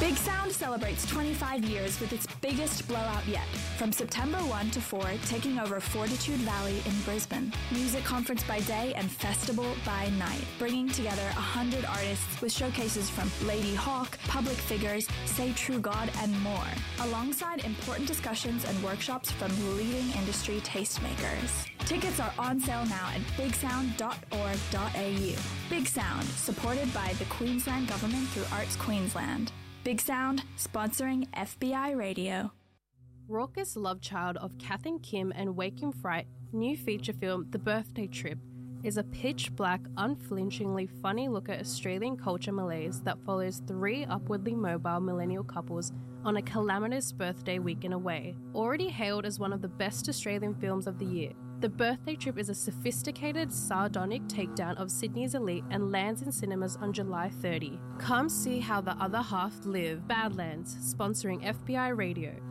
Big Sound celebrates 25 years with its biggest blowout yet, from September 1 to 4, taking over Fortitude Valley in Brisbane. Music conference by day and festival by night, bringing together 100 artists with showcases from Lady Hawk, public figures, Say True God, and more, alongside important discussions and workshops from leading industry tastemakers. Tickets are on sale now at bigsound.org.au. Big Sound, supported by the Queensland Government through Arts Queensland. Big Sound, sponsoring FBI Radio. Raucous love child of Kath and Kim and Waking Fright, new feature film The Birthday Trip is a pitch-black, unflinchingly funny look at Australian culture malaise that follows 3 upwardly mobile millennial couples on a calamitous birthday weekend away. Already hailed as one of the best Australian films of the year, The Birthday Trip is a sophisticated, sardonic takedown of Sydney's elite and lands in cinemas on July 30. Come see how the other half live. Badlands, sponsoring FBI Radio.